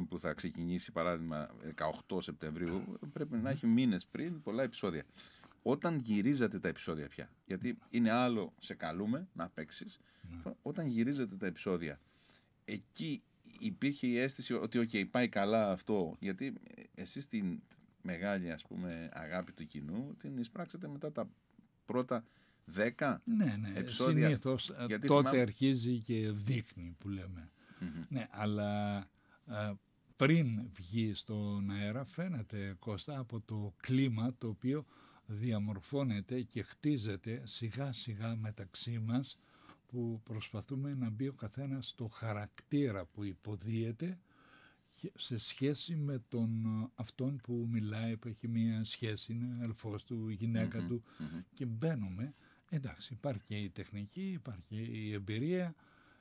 που θα ξεκινήσει παράδειγμα 18 Σεπτεμβρίου, πρέπει να έχει μήνες πριν πολλά επεισόδια. Όταν γυρίζατε τα επεισόδια πια, γιατί είναι άλλο σε καλούμε να παίξεις, όταν γυρίζατε τα επεισόδια, εκεί υπήρχε η αίσθηση ότι okay, πάει καλά αυτό, γιατί εσείς την μεγάλη ας πούμε αγάπη του κοινού την εισπράξατε μετά τα πρώτα 10 επεισόδια. Συνήθως τότε αρχίζει και δείχνει που λέμε. Ναι, αλλά πριν βγει στον αέρα φαίνεται, Κώστα, από το κλίμα το οποίο διαμορφώνεται και χτίζεται σιγά σιγά μεταξύ μας, που προσπαθούμε να μπει ο καθένας στο χαρακτήρα που υποδίεται σε σχέση με αυτόν που μιλάει, που έχει μια σχέση, είναι αδελφός του, γυναίκα του, και μπαίνουμε. Εντάξει, υπάρχει και η τεχνική, υπάρχει και η εμπειρία,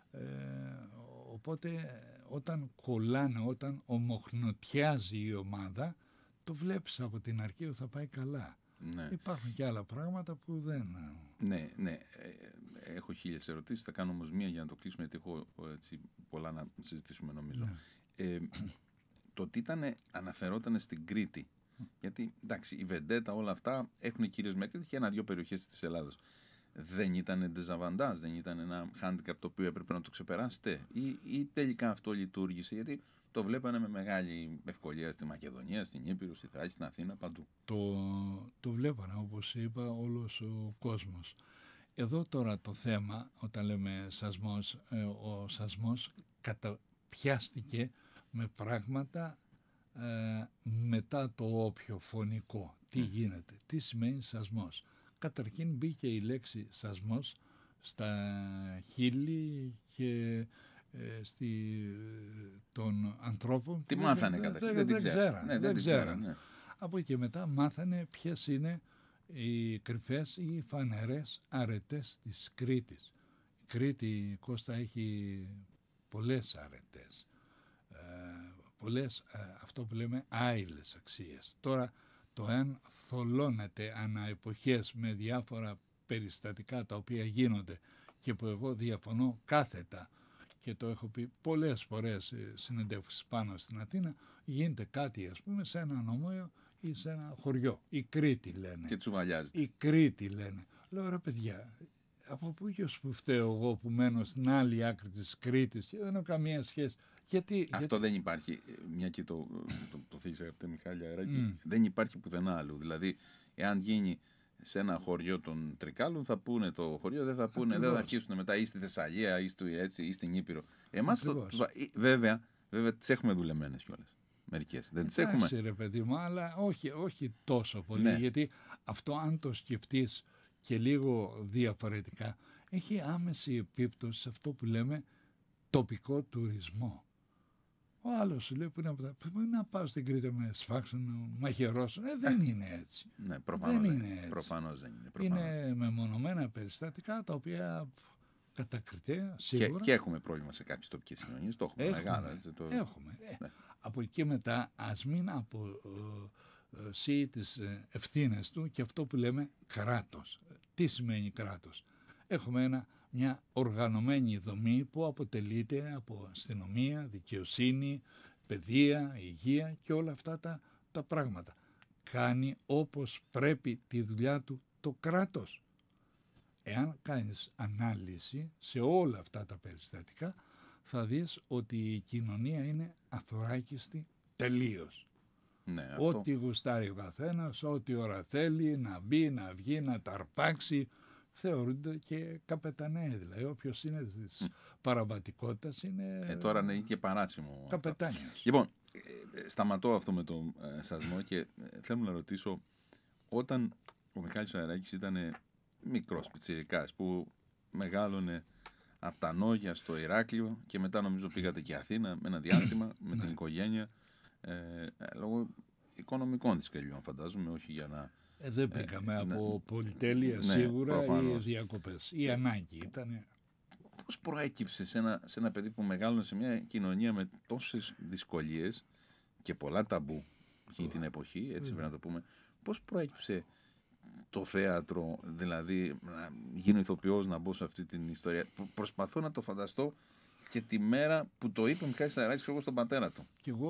οπότε όταν κολλάνε, όταν ομοχνοτιάζει η ομάδα, το βλέπεις από την αρχή ότι θα πάει καλά. Ναι. Υπάρχουν και άλλα πράγματα που δεν... Ναι. Έχω 1000 ερωτήσεις, θα κάνω όμως μία για να το κλείσουμε, γιατί έχω έτσι, πολλά να συζητήσουμε νομίζω. Ναι. Το τι αναφερόταν στην Κρήτη, γιατί εντάξει, η Βεντέτα, όλα αυτά έχουν κυρίως με Κρήτη και 1-2 περιοχές της Ελλάδος. Δεν ήταν ντεζαβαντάζ, δεν ήταν ένα handicap το οποίο έπρεπε να το ξεπεράσετε, ή τελικά αυτό λειτουργήσε, γιατί το βλέπανε με μεγάλη ευκολία στη Μακεδονία, στην Ήπειρο, στη Θράκη, στην Αθήνα, παντού. Το βλέπανε, όπως είπα, όλος ο κόσμος. Εδώ τώρα το θέμα, όταν λέμε σασμός, ο σασμός καταπιάστηκε με πράγματα μετά το όποιο φωνικό. Τι γίνεται, τι σημαίνει σασμός. Καταρχήν μπήκε η λέξη σασμός στα χείλη και των ανθρώπων. Τι μάθανε καταρχήν, δεν ξέραν. Από εκεί και μετά μάθανε ποιες είναι οι κρυφές ή οι φανερές αρετές της Κρήτης. Η Κρήτη, Κώστα, έχει πολλές αρετές, πολλές αυτό που λέμε άειλες αξίες. Τώρα το εάν θολώνεται ανά εποχές με διάφορα περιστατικά τα οποία γίνονται και που εγώ διαφωνώ κάθετα, και το έχω πει πολλές φορές συνεντεύξεις πάνω στην Αθήνα, γίνεται κάτι ας πούμε σε ένα νομό ή σε ένα χωριό. Η Κρήτη λένε. Και τσουβαλιάζεται. Η Κρήτη λένε. Λέω, ρε παιδιά, από πού και ως που φταίω εγώ που μένω στην άλλη άκρη της Κρήτης και δεν έχω καμία σχέση. Αυτό δεν υπάρχει, μια και το θίγεις αγαπητέ Μιχάλη Αεράκη, δεν υπάρχει πουθενά άλλου. Δηλαδή, εάν γίνει σε ένα χωριό των Τρικάλων, θα πούνε το χωριό, δεν θα αρχίσουν μετά ή στη Θεσσαλία ή στην Ήπειρο. Εμάς βέβαια τις έχουμε δουλεμένες κιόλας. Μερικές. Δεν τις έχουμε. Εντάξει, ρε παιδί μου, αλλά όχι τόσο πολύ, ναι. Γιατί αυτό, αν το σκεφτείς και λίγο διαφορετικά, έχει άμεση επίπτωση σε αυτό που λέμε τοπικό τουρισμό. Ο άλλος σου λέει που να πάω στην Κρήτη με σφάξουν, μαχαιρώσουν. Δεν είναι έτσι. Ναι, προφανώς δεν είναι. Είναι μεμονωμένα περιστατικά τα οποία κατακριτέα σίγουρα. Και έχουμε πρόβλημα σε κάποιες τοπικές κοινωνίες. Το έχουμε μεγάλο. Έχουμε. Ναι. Από εκεί μετά ας μην αποσύει τις ευθύνες του και αυτό που λέμε κράτος. Τι σημαίνει κράτος? Έχουμε μια οργανωμένη δομή που αποτελείται από αστυνομία, δικαιοσύνη, παιδεία, υγεία και όλα αυτά τα πράγματα. Κάνει όπως πρέπει τη δουλειά του το κράτος. Εάν κάνεις ανάλυση σε όλα αυτά τα περιστατικά, θα δεις ότι η κοινωνία είναι αθωράκιστη τελείως. Ναι, ό,τι γουστάρει ο καθένας, ό,τι ώρα θέλει να μπει, να βγει, να ταρπάξει, θεωρούνται και καπεταναίοι. Δηλαδή όποιος είναι της παραβατικότητας είναι... Τώρα είναι και παράτσιμο. Καπετάνιος. Λοιπόν, σταματώ αυτό με τον σασμό και θέλω να ρωτήσω, όταν ο Μιχάλης Αεράκης ήταν μικρός πιτσιρικάς που μεγάλωνε από τα Νόγια στο Ηράκλειο και μετά νομίζω πήγατε και Αθήνα με ένα διάστημα με την οικογένεια, λόγω οικονομικών δυσκολιών φαντάζομαι, όχι για να... Δεν πήγαμε από πολυτέλεια σίγουρα, προφανώς. Ή διακοπές. Η ανάγκη ήταν. Πώς προέκυψε σε ένα παιδί που μεγάλωνε σε μια κοινωνία με τόσες δυσκολίες και πολλά ταμπού εκείνη την εποχή, έτσι πρέπει να το πούμε, πώς προέκυψε το θέατρο, δηλαδή να γίνω ηθοποιός, να μπω σε αυτή την ιστορία? Προσπαθώ να το φανταστώ και τη μέρα που το είπε ο Μιχάλης Αεράκης στον πατέρα του. Και εγώ